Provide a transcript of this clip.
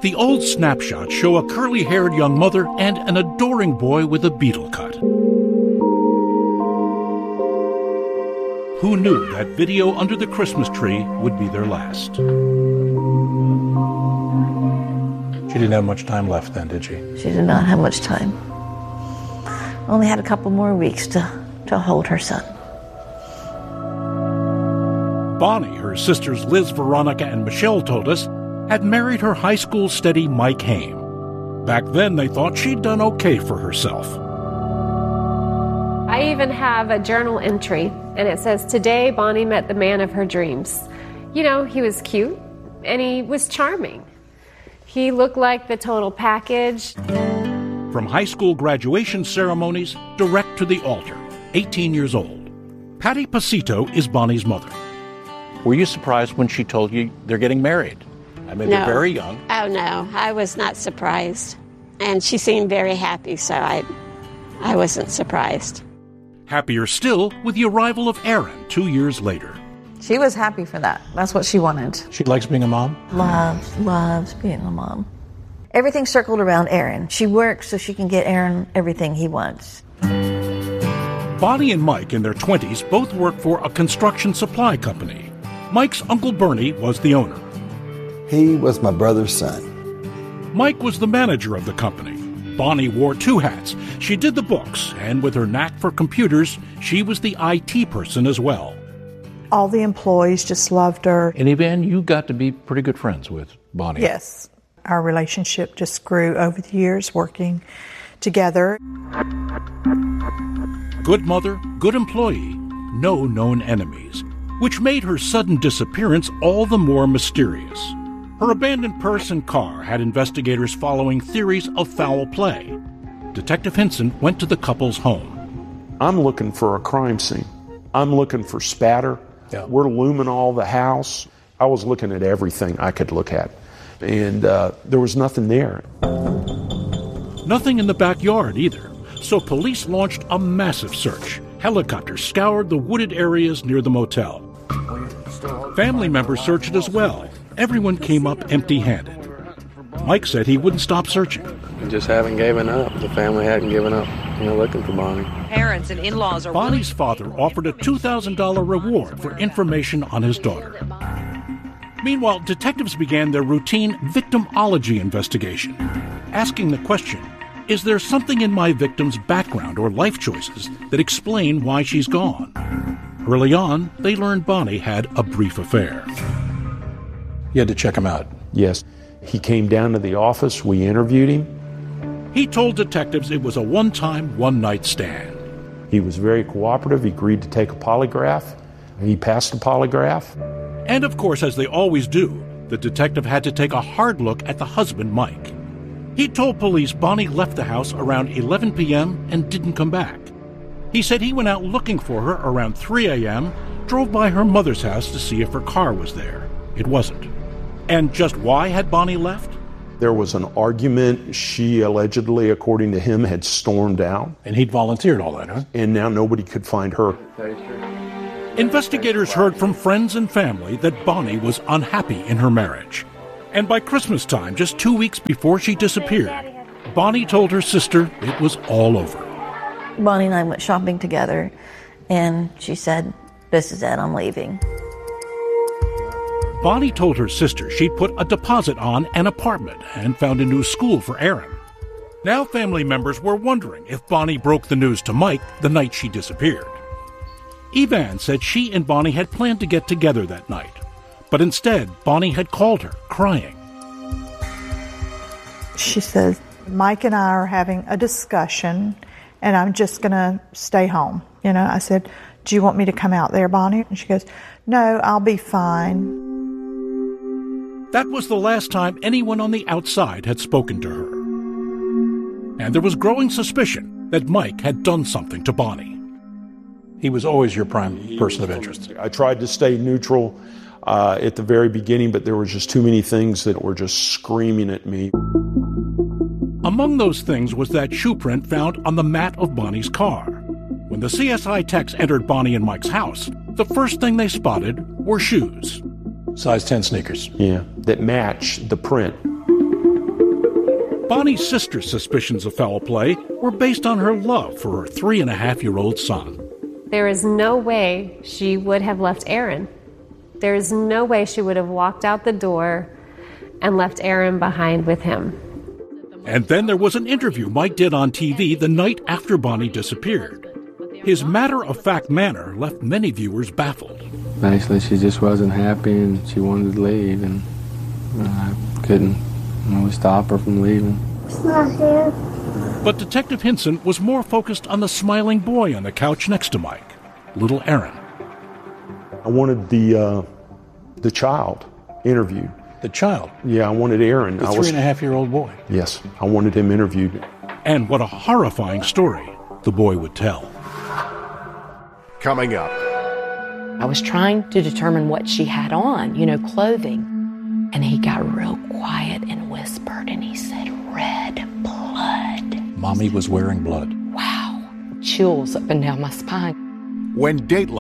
The old snapshots show a curly-haired young mother and an adoring boy with a beetle cut. Who knew that video under the Christmas tree would be their last? She didn't have much time left then, did she? She did not have much time. Only had a couple more weeks to hold her son. Bonnie, her sisters Liz, Veronica, and Michelle told us, had married her high school steady Mike Haim. Back then, they thought she'd done okay for herself. I even have a journal entry, and it says, "Today, Bonnie met the man of her dreams." You know, he was cute, and he was charming. He looked like the total package. From high school graduation ceremonies, direct to the altar, 18 years old. Patty Pasito is Bonnie's mother. Were you surprised when she told you they're getting married? I mean, they're very young. Oh, no, I was not surprised. And she seemed very happy, so I wasn't surprised. Happier still with the arrival of Aaron 2 years later. She was happy for that. That's what she wanted. She likes being a mom? Loves being a mom. Everything circled around Aaron. She works so she can get Aaron everything he wants. Bonnie and Mike, in their 20s, both worked for a construction supply company. Mike's Uncle Bernie was the owner. He was my brother's son. Mike was the manager of the company. Bonnie wore two hats. She did the books, and with her knack for computers, she was the IT person as well. All the employees just loved her. And Evan, you got to be pretty good friends with Bonnie. Yes. Our relationship just grew over the years, working together. Good mother, good employee, no known enemies, which made her sudden disappearance all the more mysterious. Her abandoned purse and car had investigators following theories of foul play. Detective Hinson went to the couple's home. I'm looking for a crime scene. I'm looking for spatter. Yeah. We're luminol the house. I was looking at everything I could look at. And there was nothing there. Nothing in the backyard either. So police launched a massive search. Helicopters scoured the wooded areas near the motel. Family members searched as well. Everyone came up empty-handed. Mike said he wouldn't stop searching. We just haven't given up. The family hadn't given up, looking for Bonnie. Parents and in-laws are... Bonnie's father offered a $2,000 reward for information on his daughter. Meanwhile, detectives began their routine victimology investigation, asking the question, is there something in my victim's background or life choices that explain why she's gone? Early on, they learned Bonnie had a brief affair. You had to check him out. Yes. He came down to the office. We interviewed him. He told detectives it was a one-time, one-night stand. He was very cooperative. He agreed to take a polygraph. He passed the polygraph. And of course, as they always do, the detective had to take a hard look at the husband, Mike. He told police Bonnie left the house around 11 p.m. and didn't come back. He said he went out looking for her around 3 a.m., drove by her mother's house to see if her car was there. It wasn't. And just why had Bonnie left? There was an argument. She allegedly, according to him, had stormed out. And he'd volunteered all that, huh? And now nobody could find her. Investigators heard from friends and family that Bonnie was unhappy in her marriage. And by Christmas time, just 2 weeks before she disappeared, Bonnie told her sister it was all over. Bonnie and I went shopping together, and she said, "This is it, I'm leaving." Bonnie told her sister she'd put a deposit on an apartment and found a new school for Aaron. Now family members were wondering if Bonnie broke the news to Mike the night she disappeared. Evan said she and Bonnie had planned to get together that night, but instead Bonnie had called her, crying. She said, "Mike and I are having a discussion, and I'm just going to stay home." I said, "Do you want me to come out there, Bonnie?" And she goes, "No, I'll be fine." That was the last time anyone on the outside had spoken to her. And there was growing suspicion that Mike had done something to Bonnie. He was always your prime person of interest. I tried to stay neutral at the very beginning, but there were just too many things that were just screaming at me. Among those things was that shoe print found on the mat of Bonnie's car. When the CSI techs entered Bonnie and Mike's house, the first thing they spotted were shoes. Size 10 sneakers. Yeah, that match the print. Bonnie's sister's suspicions of foul play were based on her love for her 3.5-year-old son. There is no way she would have left Aaron. There is no way she would have walked out the door and left Aaron behind with him. And then there was an interview Mike did on TV the night after Bonnie disappeared. His matter-of-fact manner left many viewers baffled. Basically, she just wasn't happy and she wanted to leave, and I couldn't stop her from leaving. It's not here. But Detective Hinson was more focused on the smiling boy on the couch next to Mike, little Aaron. I wanted the child interviewed. The child? Yeah, I wanted Aaron. The 3.5-year-old boy? Yes, I wanted him interviewed. And what a horrifying story the boy would tell. Coming up. I was trying to determine what she had on, clothing. And he got real quiet and whispered, and he said, "Red blood." Mommy was wearing blood. Wow. Chills up and down my spine. When Dateline